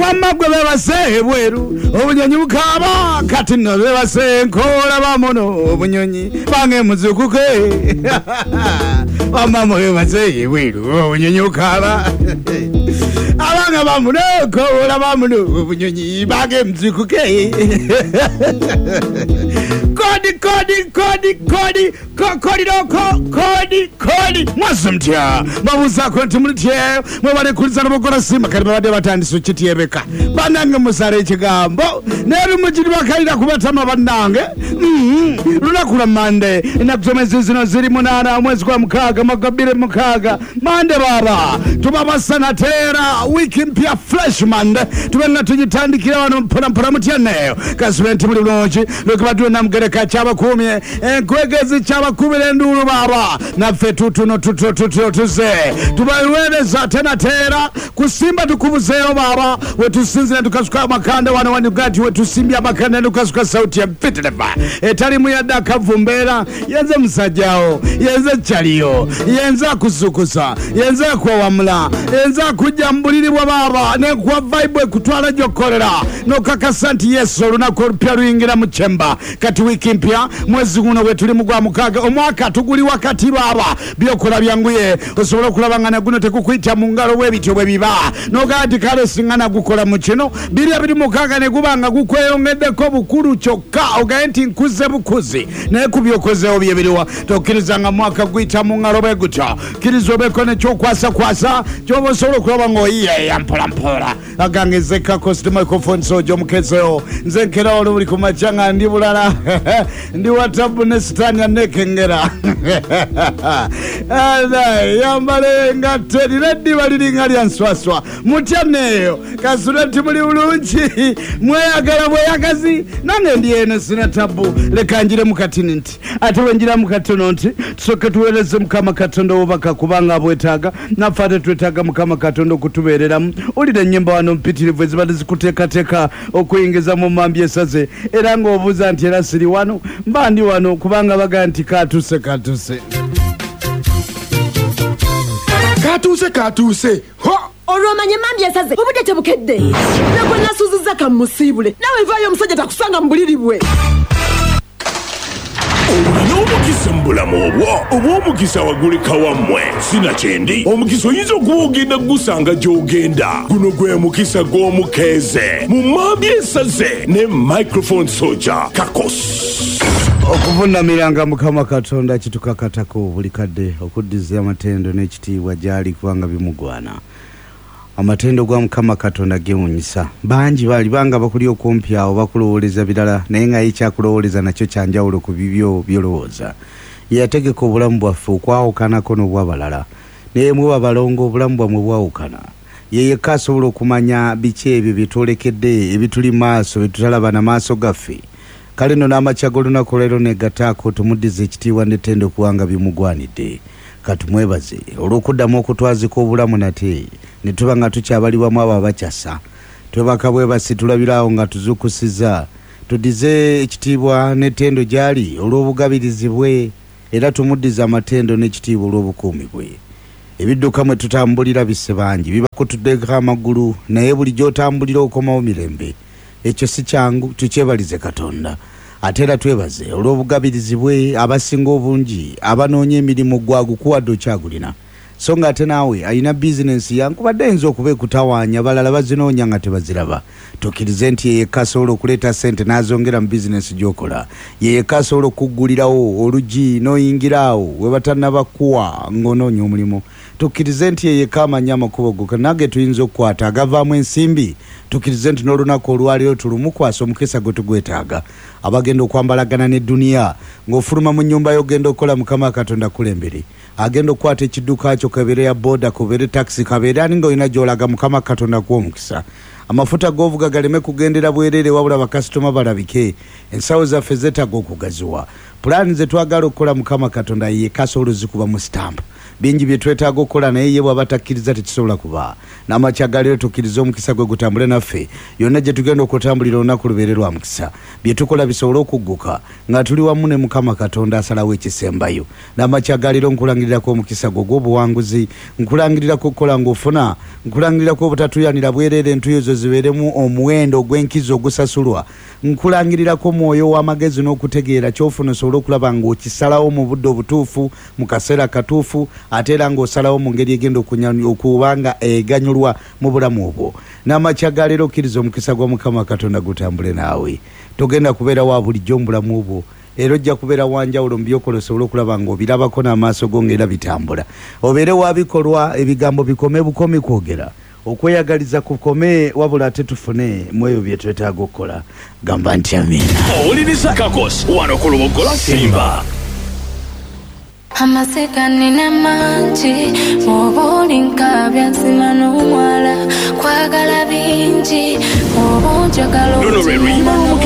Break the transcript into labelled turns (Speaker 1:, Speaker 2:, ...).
Speaker 1: mama gwe bebase bweru obunyonyi bukaba kati no bebase nkola bamono obunyonyi bange muzukuke mama bebase bweru obunyonyi bukaba abanga bamuno kola bamuno obunyonyi bange muzukuke kodi mwazumtya babuza ko ntimulitye mwebale kulizana bokora sima kali babade batandise kitiyebeka banange musare ekigambo nebi mujiri bakalira kubatama banange lunakula mande inakusomeza zino ziri munana mwezi kwa mukaga magabire mukaga mande baba tubaba sanatera wiki mpya fresh mande tubenga tujitandikira wano mpona mutyaneyo kasibenti muri lonchi lokubadwe namgereka chaba kumye enkwegezi chaba kumire nduru baba na fetutuno tuze tubaywereza tena tera kusimba tukubuzeo baba wetusinzira tukasuka makanda wana wanugati wetusimbia makanda tukasuka sauti ya fitileba etalimu ya daka vumbera yenze msajao yenze chaliyo yenze kusukusa yenze kwa wamla yenze kujambuliri wa baba ne kwa vibe kutwala jokorera no kakasanti yesu lunakorupya ruingira mchemba kati wiki mpya mwezi guno wetuli mugwa mukaga omwaka tuguli wakati baba byokora byanguye osobola kulabangana guno tekukwita mu ngalo webityo bwebiba nogati kale singana gukola mu kino biri mukaga ne gubanga gukweyongeddeko bukulu kyokka ogenti nkuze bukuzi naye kubyokozeho byebiriwa tokkirizanga mwaka gwita mu ngalo begutya kirizobeko ne kyokwasa kyoba osobola kulabanga oyiye yampolampola agangezeka cost microphone sojo mukezeo nzenkera olubuli ku machanga ndi bulala ndi watabu ne stanya nekengera yambale ngateri reddi baliringa lya nswaswa mutyaneyo kasulati muli bulungi mweyagala bweyagazi nange ndiyene sina tabu lekanjire mukatini nti ate wenjira mukatono nti tusoke tuweleze mukama katondo obaka kubanga bwetaga nafate twetaga mukama katondo kutubereramu ulire nyimba wano mpitirivu ezibadde zikuteekateeka okuyingiza mu mambi esaze era ng'obuuza nti era siri wano mba ndi wano kubanga baga nti katuse
Speaker 2: ho olwomanye mambi esaze obudde tebukedde nagwe nasuuziza kamusibule nawe vaayo omusajja takusanga mu buliri bwe
Speaker 3: olina omukisa mu bulamu oba omukisa wagulika wammwe sina kyendi omukisa oyinza okuba ogenda gusanga gy'ogenda guno gwe mukisa gw'omukeeze mu mambi esaze ne microphone soja kakos
Speaker 1: okuvunamiranga mukama katonda kitukakatako buli kadde okuddiza amatendo n'ekitiibwa gyali kubanga bimugwana amatendo gwa mukama katonda gewunyisa bangi bali banga bakuli okumpi awo bakulowoleza birala naye nga ekyakulowoleza nakyo kyanjawulo ku bibyo byolowooza yategeka obulamu bwaffe okwawukanako n'obwabalala naye mwe balongo obulamu bwamwe bwawukana yeyekka asobola okumanya biki ebyo byetwolekedde ebituli maaso byetutalaba na maaso gaffe kale no n'amakyago lunaku leero negataako tumuddiza ekitiibwa n'ettendo kubanga bimugwanidde katumwebaze olw'okuddamu okutwazika obulamu nate ne tuba nga tukyabaliwamu abo abakyasa twebaka bwebasi tulabirawo nga tuzukusiza tuddize ekitiibwa n'ettendo gyali olw'obugabirizi bwe era tumuddiza amatendo n'ekitiibwa olw'obukuumi bwe ebidduka mwe tutambulira bisse bangi bibakutuddeko amagulu naye buli gy'otambulira okomawo mirembe ekyo si kyangu tukyebalize katonda ate era twebaze olw'obugabirizi bwe abasinga obungi abanoonya emirimu gwagukuwadde okyagulina so nga ate naawe alina bizinensi yankubadde ayinza okuba ekutawaanya balala bazinoonya nga tebaziraba tokkirize nti yeyekka asobola okuleeta sente n'azongera mu bizinensi gy'okola yeyekka asobola okuggulirawo olugi n'oyingiraawo we batannabakuwa ng'onoonya omulimu tukkirize nti yeyekka amanyi amakubo go nage tuyinza okukwata agavaamu ensimbi tukkirize nti n'olunaku olwaliro tulumukwasa omukisa gwe tugwetaaga abagenda okwambalagana ne duniya ng'ofuluma mu nnyumba y'ogenda okukola mukama katonda kulembere agenda okukwata ekidduka kyo kabeere ya boda kubeere taxi kabeere ani ng'olina gy'olaga mukama katonda gw'omukisa amafuta g'ovuga galeme kugendera bwereere wabula bakasitoma balabike ensawo zaffe zeetaaga okugaziwa pulaani ze twagala okukola mukama katonda yekka asobola ozikuba mu sitampu bingi bye twetaaga okukola naye ye bw'aba takkiriza tekisobola kuba. N'amakyagaliro tukkiriza omukisa gwe gutambule naffe yonna gye tugenda okutambulira olunaku lubeere lwa mukisa. Bye tukola bisobole okugguka nga tuli wamu ne Mukama Katonda asalawo ekisembayo. N'amakyagaliro nkulangirirako omukisa gwo gw'obuwanguzi, nkulangirirako okukola ng'ofuna, nkulangirirako obutatuyanira bwereere entuyo zo zibeeremu omuwendo ogw'enkizo ogusasulwa, nkulangirirako mwoyo w'amagezi n'okutegeera ky'ofuna osobole okulaba ng'okisalawo mu budde obutuufu mu kaseera katuufu ate era ng'osalawo mu ngeri egenda okubanga eganyulwa mu bulamu obwo. N'amakyagaliro okkiriza omukisa gwa Mukama Katonda gutambule naawe. Togenda kubeera wa bulijjo mu bulamu obwo. Era ojja kubeera wanjawulo mu byokola osobole okulaba ng'obirabako n'amaaso go ng'era bitambula. Obeere wabikolwa ebigambo bikome bukomi kwogera. Okweyagaliza kukome wabula ate tufune mu ebyo bye twetaaga okukola. Gamba nti amina.
Speaker 3: Owuliriza Kakos wano ku Lubogola Simba.
Speaker 4: Amaseka nina mangi obuli nkabya nsima n'omwala kwagala bingi obunjagala
Speaker 3: Luno lwe luyimba